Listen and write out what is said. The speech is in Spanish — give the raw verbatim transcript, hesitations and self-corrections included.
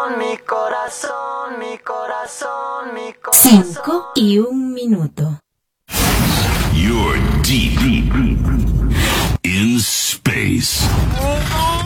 corazón, mi corazón, mi corazón, mi corazón. Cinco y un minuto. You're deep, deep in space.